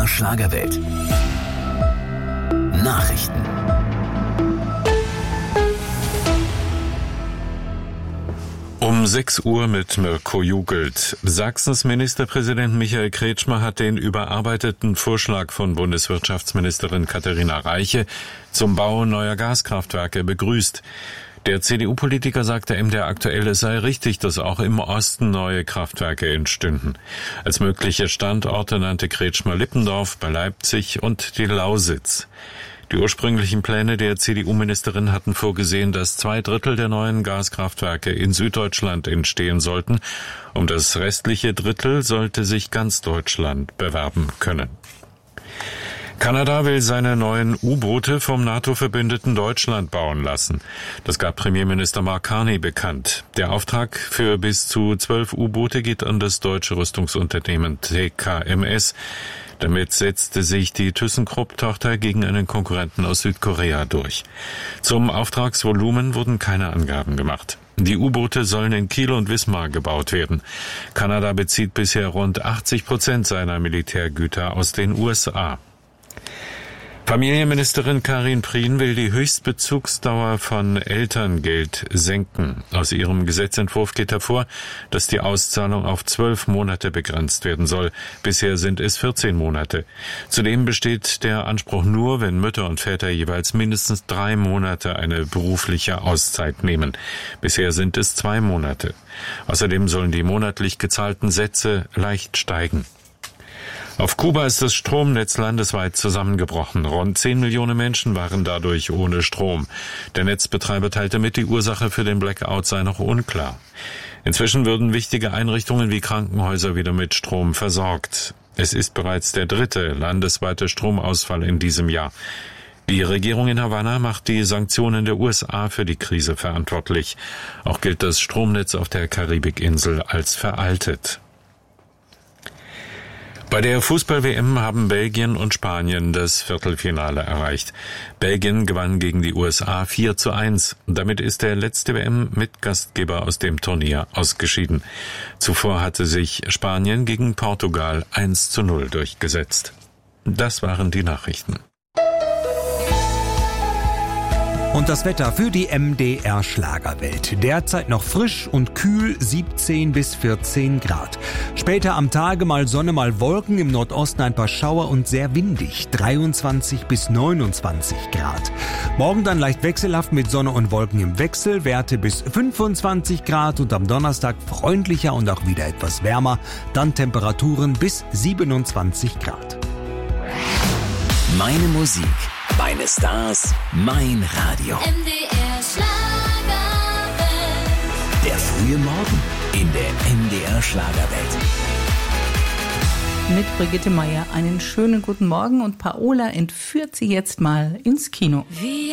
Schlagerwelt. Nachrichten. Um 6 Uhr mit Mirko Jugelt. Sachsens Ministerpräsident Michael Kretschmer hat den überarbeiteten Vorschlag von Bundeswirtschaftsministerin Katharina Reiche zum Bau neuer Gaskraftwerke begrüßt. Der CDU-Politiker sagte MDR aktuell, es sei richtig, dass auch im Osten neue Kraftwerke entstünden. Als mögliche Standorte nannte Kretschmer Lippendorf bei Leipzig und die Lausitz. Die ursprünglichen Pläne der CDU-Ministerin hatten vorgesehen, dass 2/3 der neuen Gaskraftwerke in Süddeutschland entstehen sollten. Um das restliche Drittel sollte sich ganz Deutschland bewerben können. Kanada will seine neuen U-Boote vom NATO-Verbündeten Deutschland bauen lassen. Das gab Premierminister Mark Carney bekannt. Der Auftrag für bis zu 12 U-Boote geht an das deutsche Rüstungsunternehmen TKMS. Damit setzte sich die ThyssenKrupp-Tochter gegen einen Konkurrenten aus Südkorea durch. Zum Auftragsvolumen wurden keine Angaben gemacht. Die U-Boote sollen in Kiel und Wismar gebaut werden. Kanada bezieht bisher rund 80% seiner Militärgüter aus den USA. Familienministerin Karin Prien will die Höchstbezugsdauer von Elterngeld senken. Aus ihrem Gesetzentwurf geht hervor, dass die Auszahlung auf 12 Monate begrenzt werden soll. Bisher sind es 14 Monate. Zudem besteht der Anspruch nur, wenn Mütter und Väter jeweils mindestens 3 Monate eine berufliche Auszeit nehmen. Bisher sind es 2 Monate. Außerdem sollen die monatlich gezahlten Sätze leicht steigen. Auf Kuba ist das Stromnetz landesweit zusammengebrochen. Rund 10 Millionen Menschen waren dadurch ohne Strom. Der Netzbetreiber teilte mit, die Ursache für den Blackout sei noch unklar. Inzwischen würden wichtige Einrichtungen wie Krankenhäuser wieder mit Strom versorgt. Es ist bereits der 3. landesweite Stromausfall in diesem Jahr. Die Regierung in Havanna macht die Sanktionen der USA für die Krise verantwortlich. Auch gilt das Stromnetz auf der Karibikinsel als veraltet. Bei der Fußball-WM haben Belgien und Spanien das Viertelfinale erreicht. Belgien gewann gegen die USA 4:1. Damit ist der letzte WM-Mitgastgeber aus dem Turnier ausgeschieden. Zuvor hatte sich Spanien gegen Portugal 1:0 durchgesetzt. Das waren die Nachrichten. Und das Wetter für die MDR Schlagerwelt. Derzeit noch frisch und kühl, 17 bis 14 Grad. Später am Tage mal Sonne, mal Wolken, im Nordosten ein paar Schauer und sehr windig, 23 bis 29 Grad. Morgen dann leicht wechselhaft mit Sonne und Wolken im Wechsel, Werte bis 25 Grad und am Donnerstag freundlicher und auch wieder etwas wärmer, dann Temperaturen bis 27 Grad. Meine Musik, meine Stars, mein Radio. MDR Schlagerwelt. Der frühe Morgen in der MDR Schlagerwelt. Mit Brigitte Meier einen schönen guten Morgen und Paola entführt sie jetzt mal ins Kino.